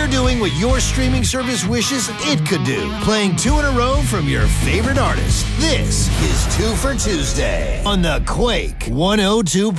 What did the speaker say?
We're doing what your streaming service wishes it could do, playing 2 in a row from your favorite artist. This is 2 for Tuesday on the Quake 102.